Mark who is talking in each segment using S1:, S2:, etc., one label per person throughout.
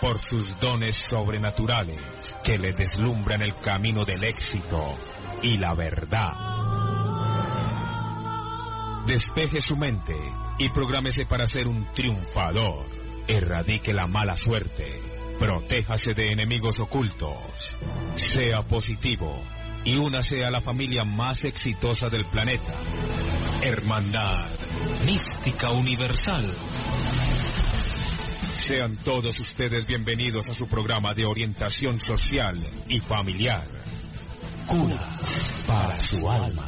S1: por sus dones sobrenaturales que le deslumbran el camino del éxito y la verdad. Despeje su mente y prográmese para ser un triunfador. Erradique la mala suerte. Protéjase de enemigos ocultos. Sea positivo y únase a la familia más exitosa del planeta. Hermandad Mística Universal. Sean todos ustedes bienvenidos a su programa de orientación social y familiar. Cura para su alma.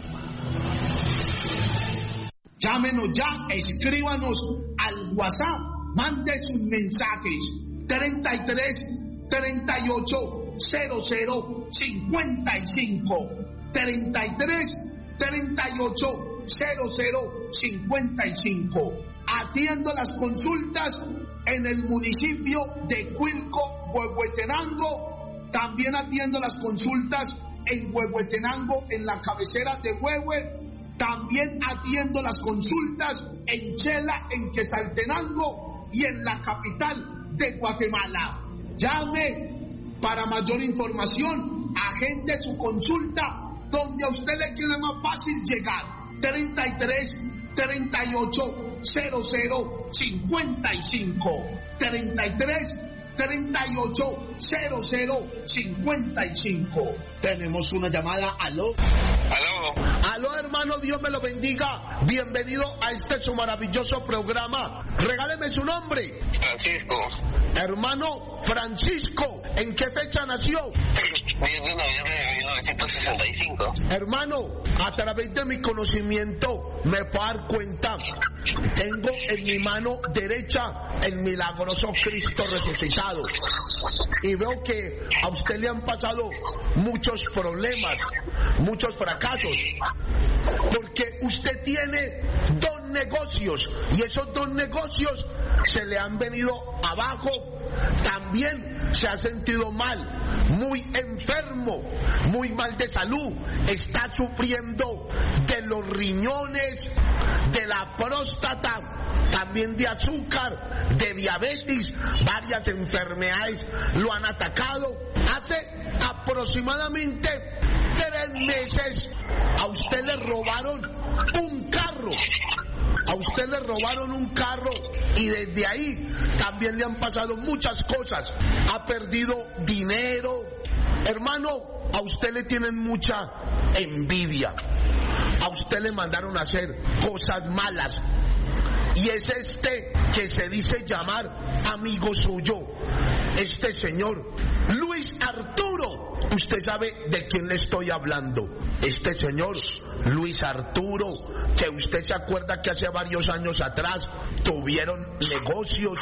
S2: Llámenos ya, escríbanos al WhatsApp, mande sus mensajes 33 38 00 55 33 38 00 55. Atiendo las consultas en el municipio de Cuilco, Huehuetenango. También atiendo las consultas en Huehuetenango, en la cabecera de Huehue. También atiendo las consultas en Chela, en Quetzaltenango y en la capital de Guatemala. Llame para mayor información, agende su consulta donde a usted le quede más fácil llegar. 33 38 00 55 33 38 00 55. Tenemos una llamada. Aló. Aló, hermano, Dios me lo bendiga. Bienvenido a este su maravilloso programa. Regáleme su nombre.
S3: Francisco.
S2: Hermano Francisco, ¿en qué fecha nació?
S3: 10 de noviembre de 1965.
S2: Hermano, a través de mi conocimiento me puedo dar cuenta. Tengo en mi mano derecha el milagroso Cristo resucitado. Y veo que a usted le han pasado muchos problemas, muchos fracasos, porque usted tiene dos negocios y esos dos negocios se le han venido abajo. También se ha sentido mal, muy enfermo, muy mal de salud. Está sufriendo de los riñones, de la próstata, también de azúcar, de diabetes. Varias enfermedades lo han atacado. Hace aproximadamente 3 meses a usted le robaron un carro. A usted le robaron un carro y desde ahí también le han pasado muchas cosas. Ha perdido dinero. Hermano, a usted le tienen mucha envidia. A usted le mandaron a hacer cosas malas. Y es este que se dice llamar amigo suyo, este señor Luis Arturo. Usted sabe de quién le estoy hablando. Este señor Luis Arturo, que usted se acuerda que hace varios años atrás tuvieron negocios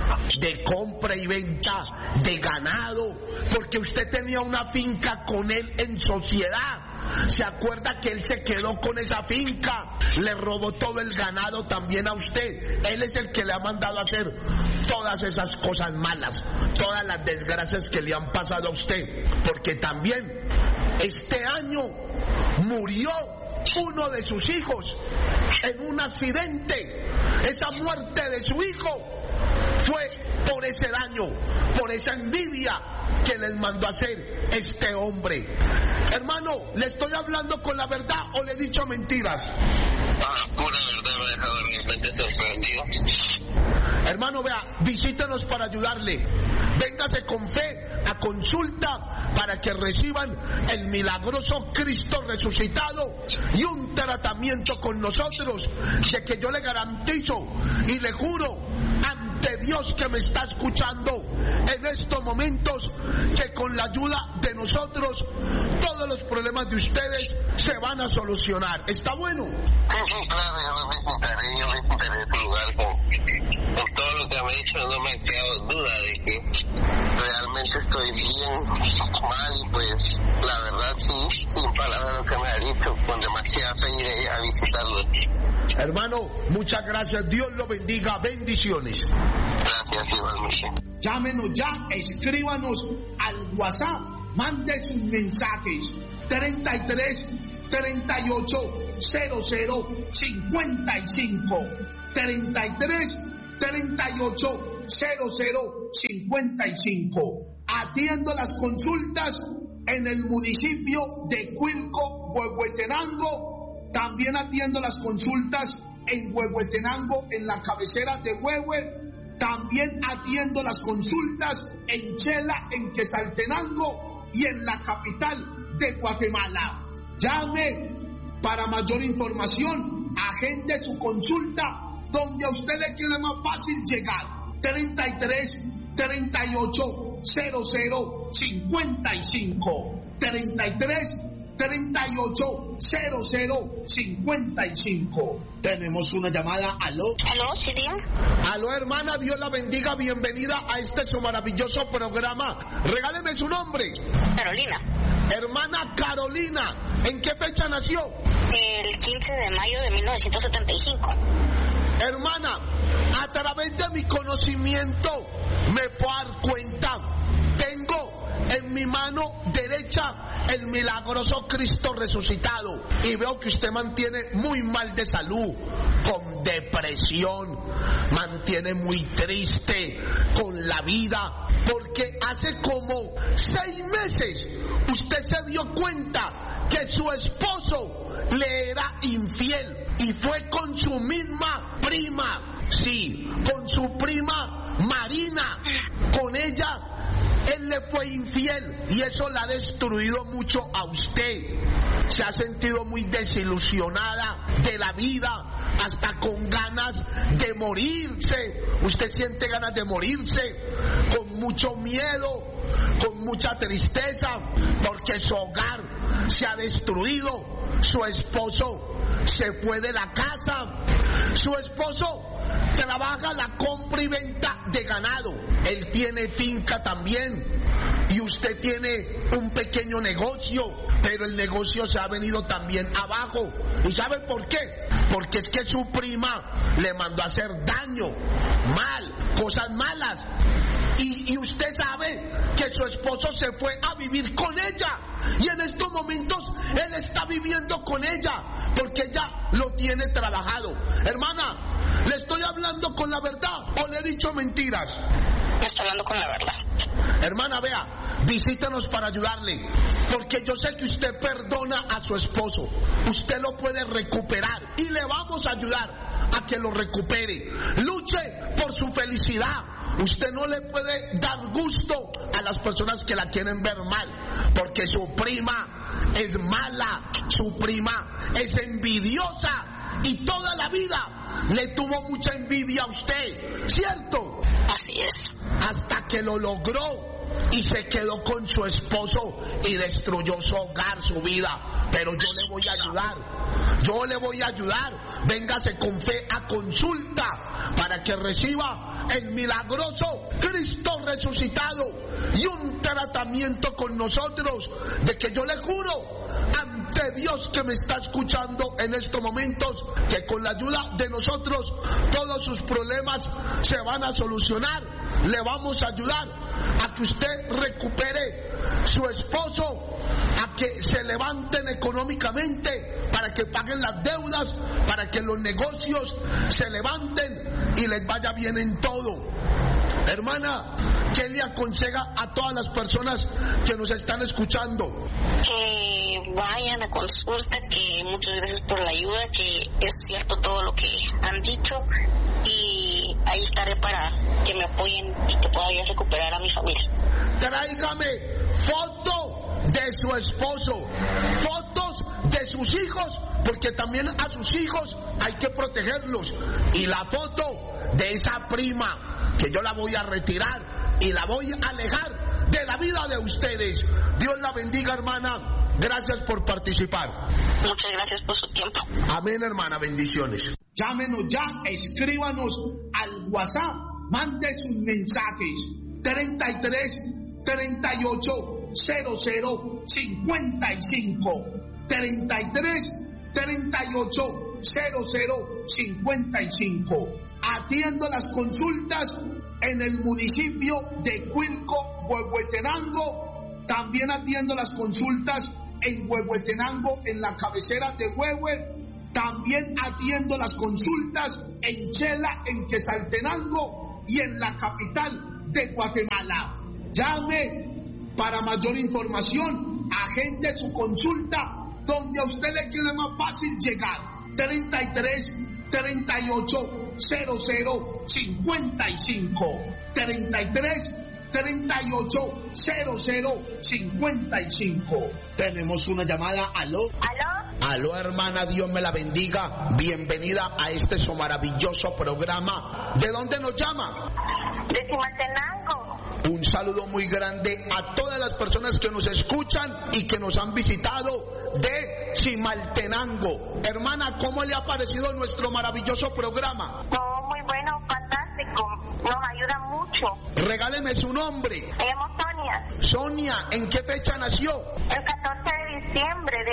S2: de compra y venta de ganado, porque usted tenía una finca con él en sociedad. ¿Se acuerda que él se quedó con esa finca? Le robó todo el ganado también a usted. Él es el que le ha mandado a hacer todas esas cosas malas, todas las desgracias que le han pasado a usted. Porque también este año murió uno de sus hijos en un accidente. Esa muerte de su hijo fue por ese daño, por esa envidia que les mandó a hacer este hombre. Hermano, ¿le estoy hablando con la verdad o le he dicho mentiras?
S3: Pura verdad, me ha dejado realmente sorprendido.
S2: Hermano, vea, visítenos para ayudarle. Véngase con fe a consulta para que reciban el milagroso Cristo resucitado y un tratamiento con nosotros, de que yo le garantizo y le juro ante Dios que me está escuchando en estos momentos, que con la ayuda de nosotros todos los problemas de ustedes se van a solucionar. ¿Está bueno?
S3: Sí, claro, yo me visitaré tu lugar con todo lo que me ha dicho. No me ha quedado duda de que realmente estoy bien mal, y pues la verdad sí, sin palabras lo que me ha dicho, con demasiada fe iré a visitarlo.
S2: Hermano, muchas gracias, Dios lo bendiga, bendiciones.
S3: Gracias, igualmente.
S2: Llámenos ya, escríbanos al WhatsApp, mande sus mensajes 33 38 00 55 33 38 0055. Atiendo las consultas en el municipio de Cuilco, Huehuetenango. También atiendo las consultas en Huehuetenango, en la cabecera de Huehue. También atiendo las consultas en Chela, en Quetzaltenango y en la capital de Guatemala. Llame para mayor información, agende su consulta donde a usted le quede más fácil llegar. 33 38 00 55. 33 38 00 55. Tenemos una llamada. ¿Aló?
S4: ¿Aló, sí, dígame?
S2: Aló, hermana, Dios la bendiga. Bienvenida a este su maravilloso programa. Regáleme su nombre.
S4: Carolina.
S2: Hermana Carolina, ¿en qué fecha nació?
S4: El 15 de mayo de 1975.
S2: Hermana, a través de mi conocimiento me puedo dar cuenta, tengo en mi mano derecha el milagroso Cristo resucitado y veo que usted mantiene muy mal de salud, con depresión, mantiene muy triste con la vida, porque hace como 6 meses usted se dio cuenta que su esposo le era infiel y fue con su misma prima, sí, con su prima Marina, con ella él le fue infiel y eso la ha destruido mucho a usted. Se ha sentido muy desilusionada de la vida, hasta con ganas de morirse. Usted siente ganas de morirse, con mucho miedo, con mucha tristeza, porque su hogar se ha destruido. Su esposo se fue de la casa. Su esposo trabaja la compra y venta de ganado. Él tiene finca también. Y usted tiene un pequeño negocio, pero el negocio se ha venido también abajo. ¿Y sabe por qué? Porque es que su prima le mandó a hacer daño, mal, cosas malas. Y usted sabe que su esposo se fue a vivir con ella. Y en estos momentos él está viviendo con ella, porque ella lo tiene trabajado. Hermana, ¿le estoy hablando con la verdad o le he dicho mentiras?
S4: Me está hablando con la verdad.
S2: Hermana, vea, visítanos para ayudarle, porque yo sé que usted perdona a su esposo. Usted lo puede recuperar y le vamos a ayudar a que lo recupere. Luche por su felicidad. Usted no le puede dar gusto a las personas que la quieren ver mal, porque su prima es mala, su prima es envidiosa y toda la vida le tuvo mucha envidia a usted, ¿cierto?
S4: Así es.
S2: Hasta que lo logró y se quedó con su esposo y destruyó su hogar, su vida. Pero yo le voy a ayudar, yo le voy a ayudar. Véngase con fe a consulta para que reciba el milagroso Cristo resucitado y un tratamiento con nosotros, de que yo le juro ante Dios que me está escuchando en estos momentos, que con la ayuda de nosotros todos sus problemas se van a solucionar. Le vamos a ayudar a que usted recupere su esposo, a que se levanten económicamente, para que paguen las deudas, para que los negocios se levanten y les vaya bien en todo. Hermana, ¿qué le aconseja a todas las personas que nos están escuchando?
S4: Que vayan a consulta, que muchas gracias por la ayuda, que es cierto todo lo que han dicho, y ahí estaré para que me apoyen y que pueda yo recuperar a mi familia.
S2: Tráigame foto de su esposo, fotos de sus hijos, porque también a sus hijos hay que protegerlos, y la foto de esa prima, que yo la voy a retirar y la voy a alejar de la vida de ustedes. Dios la bendiga, hermana. Gracias por participar.
S4: Muchas gracias por su tiempo.
S2: Amén, hermana. Bendiciones. Llámenos ya, escríbanos al WhatsApp, mande sus mensajes. 33 38 00 55. 33 38 00 55. Atiendo las consultas en el municipio de Cuilco, Huehuetenango. También atiendo las consultas en Huehuetenango, en la cabecera de Huehue. También atiendo las consultas en Chela, en Quetzaltenango y en la capital de Guatemala. Llame para mayor información, agende su consulta donde a usted le quede más fácil llegar. 33 38 00 55 33 38 00 55. Tenemos una llamada. ¿Aló? Aló, hermana, Dios me la bendiga. Bienvenida a este su maravilloso programa. ¿De dónde nos llama?
S5: De Chimaltenango.
S2: Un saludo muy grande a todas las personas que nos escuchan y que nos han visitado de Chimaltenango. Hermana, ¿cómo le ha parecido nuestro maravilloso programa?
S5: No, muy bueno, fantástico. Nos ayuda mucho.
S2: Regáleme su nombre.
S5: Me llamo Sonia.
S2: Sonia, ¿en qué fecha nació?
S5: El 14 de diciembre de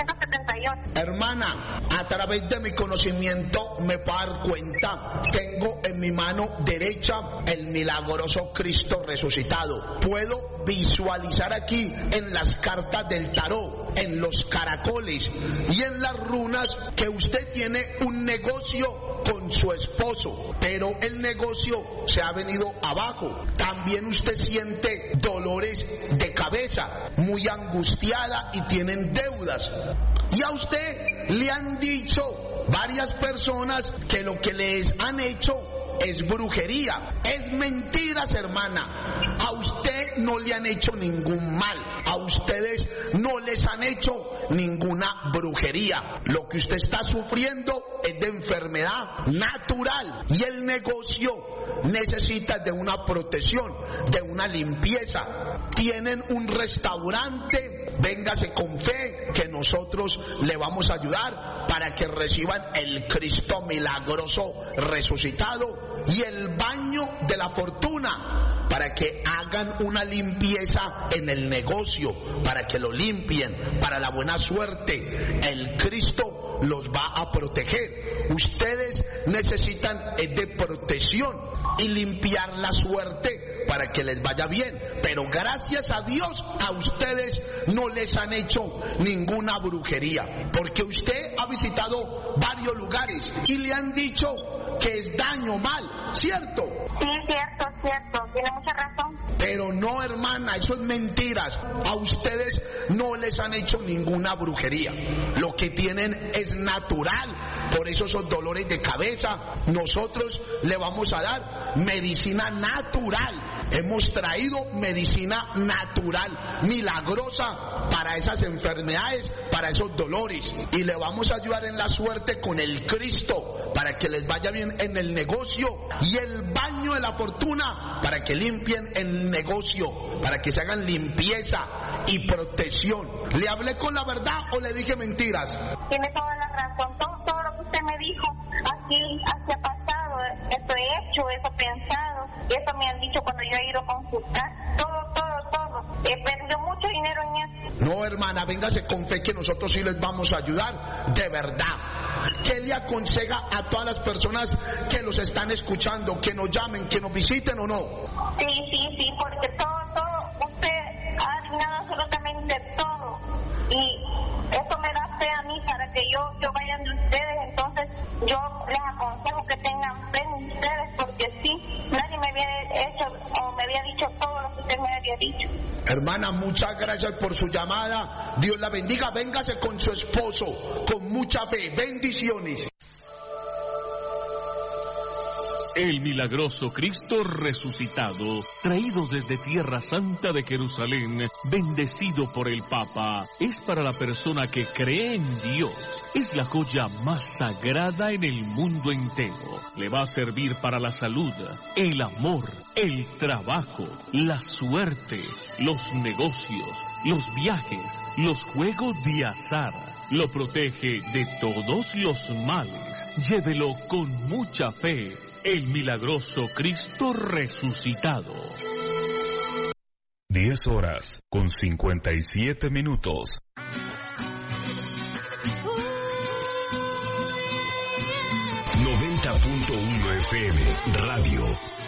S5: 1978.
S2: Hermana, a través de mi conocimiento me puedo dar cuenta, tengo en mi mano derecha el milagroso Cristo resucitado. Puedo visualizar aquí en las cartas del tarot, en los caracoles y en las runas que usted tiene un negocio con su esposo, pero el negocio se ha venido abajo. También usted siente dolores de cabeza, muy angustiada y tienen deudas. Y a usted le han dicho varias personas que lo que les han hecho es brujería. Es mentiras, hermana. A usted no le han hecho ningún mal. A ustedes no les han hecho ninguna brujería. Lo que usted está sufriendo es de enfermedad natural y el negocio necesita de una protección, de una limpieza. Tienen un restaurante, véngase con fe que nosotros le vamos a ayudar para que reciban el Cristo milagroso resucitado y el baño de la fortuna, para que hagan una limpieza en el negocio, para que lo limpien, para la buena suerte. El Cristo los va a proteger. Ustedes necesitan de protección y limpiar la suerte para que les vaya bien, pero gracias a Dios a ustedes no les han hecho ninguna brujería, porque usted ha visitado varios lugares y le han dicho que es daño, mal, ¿cierto?
S5: Sí, cierto, tiene mucha razón.
S2: Pero no, hermana, eso es mentiras. A ustedes no les han hecho ninguna brujería. Lo que tienen es natural. Por eso esos dolores de cabeza, nosotros le vamos a dar medicina natural. Hemos traído medicina natural, milagrosa, para esas enfermedades, para esos dolores. Y le vamos a ayudar en la suerte con el Cristo, para que les vaya bien en el negocio, y el baño de la fortuna, para que limpien el negocio, para que se hagan limpieza y protección. ¿Le hablé con la verdad o le dije mentiras?
S5: Tiene toda la razón. Todo lo que usted me dijo, así ha pasado. Eso he hecho, eso he pensado. Eso me han dicho cuando yo he ido a consultar. Todo. He perdido mucho dinero en eso.
S2: No, hermana, véngase con fe que nosotros sí les vamos a ayudar, de verdad. ¿Qué le aconseja a todas las personas que los están escuchando, que nos llamen, que nos visiten o no?
S5: Sí, porque todo, usted ha adivinado absolutamente todo. Y eso me da fe a mí para que yo vaya de ustedes. Entonces yo les aconsejo que tengan fe en ustedes, porque sí, nadie me había hecho o me había dicho todo lo que usted me había dicho.
S2: Hermana, muchas gracias por su llamada. Dios la bendiga. Véngase con su esposo, con mucha fe. Bendiciones.
S6: El milagroso Cristo resucitado, traído desde Tierra Santa de Jerusalén, bendecido por el Papa, es para la persona que cree en Dios. Es la joya más sagrada en el mundo entero. Le va a servir para la salud, el amor, el trabajo, la suerte, los negocios, los viajes, los juegos de azar. Lo protege de todos los males. Llévelo con mucha fe. El milagroso Cristo resucitado.
S1: 10:57. 90.1 FM Radio